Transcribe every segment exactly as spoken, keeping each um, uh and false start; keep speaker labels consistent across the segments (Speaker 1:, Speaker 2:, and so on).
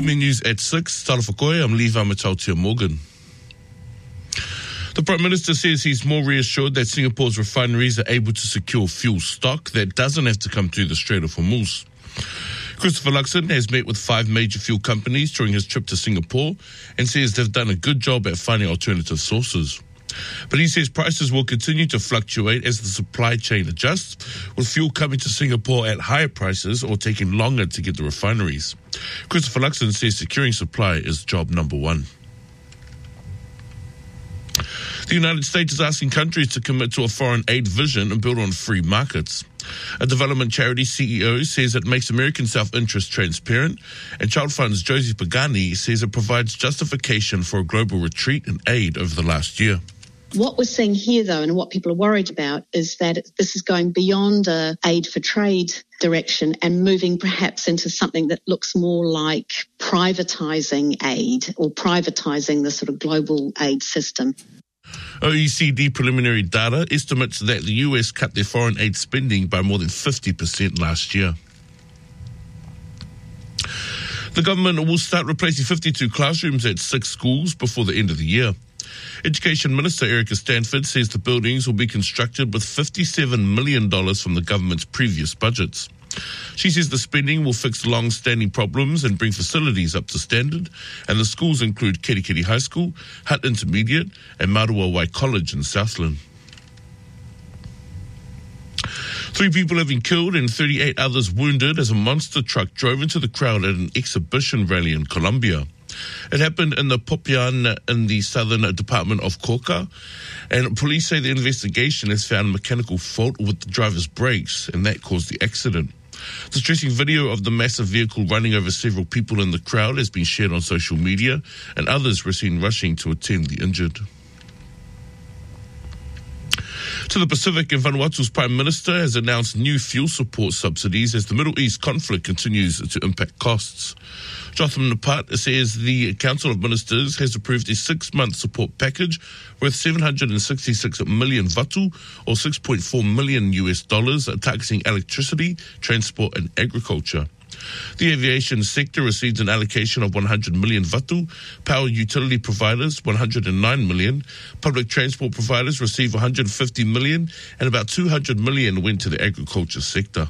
Speaker 1: M N News at six. Talafakoi, I'm Levi Matautia Morgan. The Prime Minister says he's more reassured that Singapore's refineries are able to secure fuel stock that doesn't have to come through the Strait of Hormuz. Christopher Luxon has met with five major fuel companies during his trip to Singapore and says they've done a good job at finding alternative sources. But he says prices will continue to fluctuate as the supply chain adjusts, with fuel coming to Singapore at higher prices or taking longer to get to refineries. Christopher Luxon says securing supply is job number one. The United States is asking countries to commit to a foreign aid vision and build on free markets. A development charity C E O says it makes American self-interest transparent, and Child Fund's Josie Pagani says it provides justification for a global retreat in aid over the last year.
Speaker 2: What we're seeing here, though, and what people are worried about is that this is going beyond a aid for trade direction and moving perhaps into something that looks more like privatising aid or privatising the sort of global aid system.
Speaker 1: O E C D preliminary data estimates that the U S cut their foreign aid spending by more than fifty percent last year. The government will start replacing fifty-two classrooms at six schools before the end of the year. Education Minister Erica Stanford says the buildings will be constructed with fifty-seven million dollars from the government's previous budgets. She says the spending will fix long-standing problems and bring facilities up to standard, and the schools include Kerikeri High School, Hutt Intermediate and Marua College in Southland. Three people have been killed and thirty-eight others wounded as a monster truck drove into the crowd at an exhibition rally in Colombia. It happened in the Popian in the southern department of Coca, and police say the investigation has found a mechanical fault with the driver's brakes, and that caused the accident. Distressing video of the massive vehicle running over several people in the crowd has been shared on social media, and others were seen rushing to attend the injured. To the Pacific, and Vanuatu's Prime Minister has announced new fuel support subsidies as the Middle East conflict continues to impact costs. Jotham Napat says the Council of Ministers has approved a six-month support package worth seven hundred sixty-six million vatu, or six point four million U S dollars, targeting electricity, transport and agriculture. The aviation sector received an allocation of one hundred million vatu, power utility providers one hundred nine million, public transport providers received one hundred fifty million, and about two hundred million went to the agriculture sector.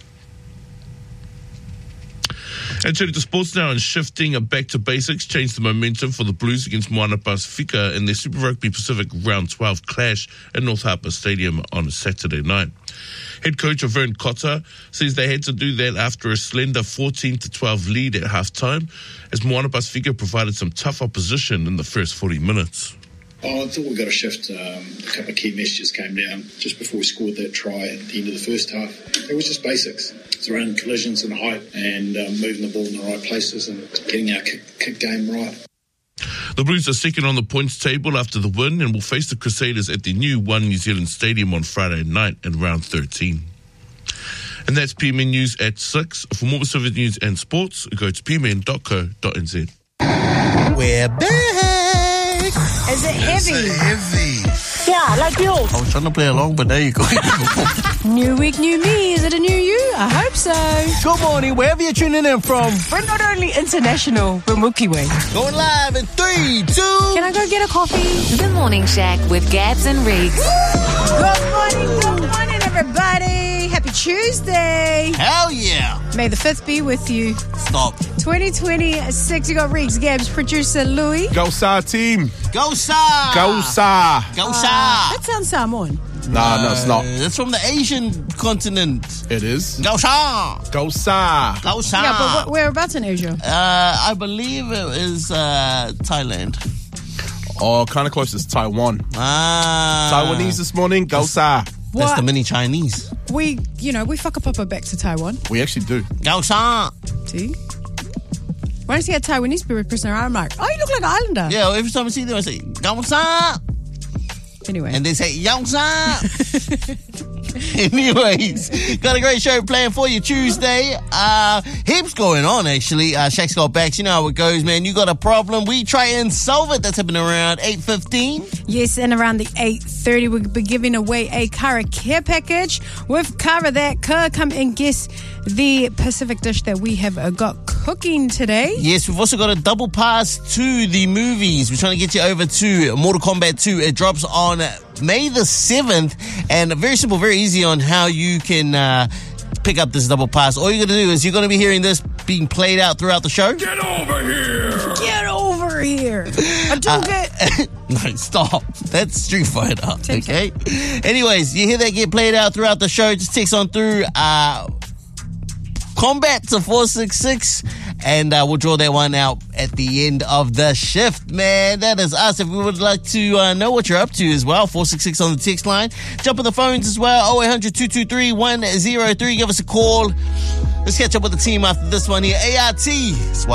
Speaker 1: And turning to sports now, and shifting back to basics, changed the momentum for the Blues against Moana Pasifika in their Super Rugby Pacific Round twelve clash at North Harbour Stadium on Saturday night. Head coach Vern Cotter says they had to do that after a slender fourteen to twelve lead at halftime, as Moana Pasifika provided some tough opposition in the first forty minutes.
Speaker 3: Oh, I thought we got a shift. Um, a couple of key messages came down just before we scored that try at the end of the first half. It was just basics. It's around collisions and height and um, moving the ball in the right places and getting our kick, kick game right.
Speaker 1: The Blues are second on the points table after the win and will face the Crusaders at the new One New Zealand Stadium on Friday night in round thirteen. And that's P M N News at six. For more Pacific news and sports, go to p m n dot co dot n z.
Speaker 4: We're back!
Speaker 5: Is it heavy?
Speaker 4: Is it heavy?
Speaker 5: Yeah, like yours.
Speaker 4: I was trying to play along, but there you go.
Speaker 5: New week, new me. Is it a new you? I hope so.
Speaker 4: Good morning, wherever you're tuning in from.
Speaker 5: We're not only international, we're Milky Way.
Speaker 4: Going live in three, two.
Speaker 5: Can I go get a coffee?
Speaker 6: The Morning Shack with Gabs and Riggs.
Speaker 5: Good morning, good morning, everybody. Happy Tuesday.
Speaker 4: Hell yeah.
Speaker 5: May the fifth be with you.
Speaker 4: Stop.
Speaker 5: twenty twenty-six, you got Riggs, Gabs, producer Louis.
Speaker 7: Go Sa team.
Speaker 4: Go Sa.
Speaker 7: Go Sa.
Speaker 4: Go Sa.
Speaker 5: Uh, that sounds Samoan.
Speaker 7: Nah, no, it's not.
Speaker 4: That's from the Asian continent.
Speaker 7: It is.
Speaker 4: Go Sa.
Speaker 7: Go Sa.
Speaker 4: Go Sa.
Speaker 5: Yeah, but wh- whereabouts in Asia?
Speaker 4: Uh, I believe it is uh, Thailand.
Speaker 7: Oh, kind of close to Taiwan.
Speaker 4: Ah.
Speaker 7: Taiwanese this morning. Go Sa.
Speaker 4: That's
Speaker 5: What?
Speaker 4: the mini Chinese.
Speaker 5: We, you know, we fuck up up back to Taiwan.
Speaker 7: We actually do.
Speaker 4: Go Sa.
Speaker 5: See? When I see a Taiwanese person around, I'm like, oh, you look like an islander.
Speaker 4: Yeah, every time I see them, I say, Go Sa.
Speaker 5: Anyway.
Speaker 4: And they say, Yo Sa. Anyways, got a great show planned for you Tuesday. Uh, heaps going on, actually. Uh, Shaq's got backs. You know how it goes, man. You got a problem, we try and solve it. That's happening around eight fifteen.
Speaker 5: Yes, and around the eight thirty, we'll be giving away a Kara care package. With Kara that, Kara, come and guess the Pacific dish that we have uh, got cooking today.
Speaker 4: Yes, we've also got a double pass to the movies. We're trying to get you over to Mortal Kombat two. It drops on May the seventh, and very simple, very easy on how you can uh, pick up this double pass. All you're going to do is you're going to be hearing this being played out throughout the show.
Speaker 1: Get over here!
Speaker 5: Get over here! I do
Speaker 4: Uh,
Speaker 5: get...
Speaker 4: No, stop. That's Street Fighter,
Speaker 5: Ten
Speaker 4: okay? Anyways, you hear that get played out throughout the show, just text on through uh, Combat to four six six, and uh, we'll draw that one out at the end of the shift, man. That is us. If we would like to uh, know what you're up to as well, four six six on the text line. Jump on the phones as well, oh eight hundred, two two three, one oh three. Give us a call. Let's catch up with the team after this one here. A R T.